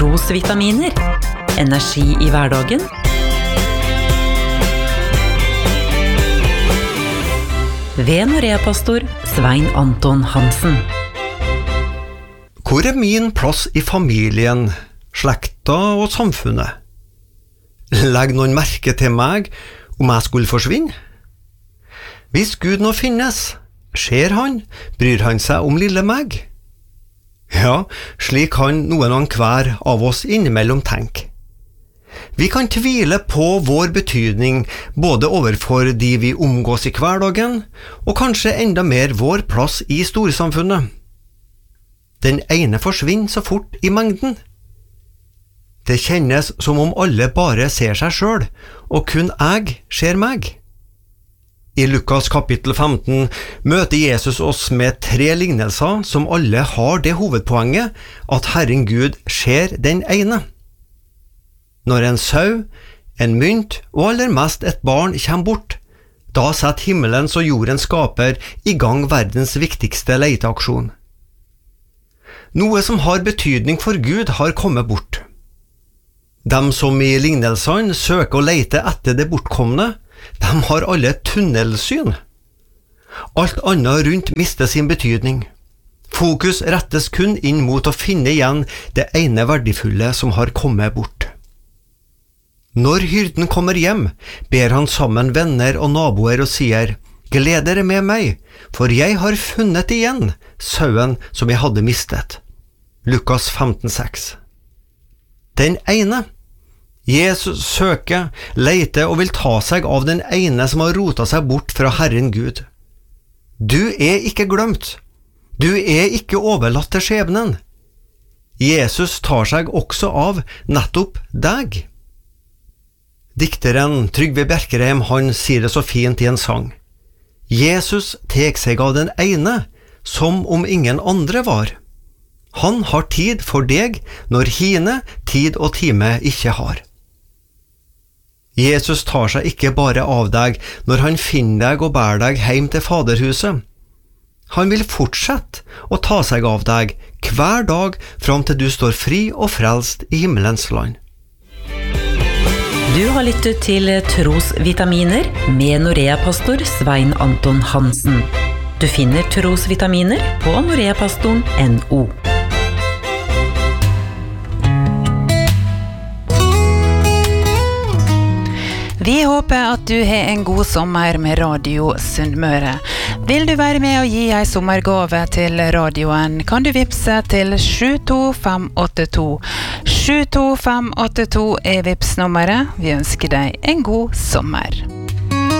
Trosvitaminer. Energi i hverdagen. Ved Norea-pastor Svein Anton Hansen. Hvor min plass i familien, slekta og samfunnet? Legg noen merke til meg om jeg skulle forsvinne? Hvis Gud nå finnes, ser han, bryr han seg om lille meg? Ja, slik kan noen og hver av oss innimellom tenke. Vi kan tvile på vår betydning både overfor de vi omgås i hverdagen, og kanskje enda mer vår plass i storsamfunnet. Den ene forsvinner så fort i mengden. Det kjennes som om alle bare ser seg selv, og kun jeg ser meg. I Lukas kapittel 15 møter Jesus oss med 3 lignelser som alle har det hovedpoenget at Herren Gud ser den ene. Når en sau, en mynt og aller mest et barn kommer bort, da setter himmelens og jordens skaper i gang verdens viktigste leteaksjon. Noe som har betydning for Gud har kommet bort. De som i lignelsene søker å lete etter det bortkomne, de har alle tunnelsyn. Alt annet rundt mister sin betydning. Fokus rettes kun inn mot å finne igjen det ene verdifulle som har kommet bort. Når hyrden kommer hjem, ber han sammen venner og naboer og sier: «Gled dere med meg, for jeg har funnet igjen sauen som jeg hadde mistet.» Lukas 15,6. Den ene. Jesus søker, leter og vil ta seg av den ene som har rotet seg bort fra Herren Gud. Du er ikke glemt. Du er ikke overlatt til skjebnen. Jesus tar seg også av nettopp deg. Dikteren Trygve Bjerkreim, han sier det så fint i en sang. Jesus tek seg av den ene, som om ingen andre var. Han har tid for deg når hine tid og time ikke har. Jesus tar seg ikke bare av deg når han finner deg og bærer deg hjem til faderhuset. Han vil fortsette å ta seg av deg hver dag fram til du står fri og frelst i himmelens land. Du har lyttet til Trosvitaminer med Norea-pastor Svein Anton Hansen. Du finner Trosvitaminer på noreapastoren.no. Vi håper at du har en god sommer med Radio Sunnmøre. Vil du være med og gi en sommergave til radioen, kan du vipse til 72582. 72582 er vipsnummeret. Vi ønsker deg en god sommer.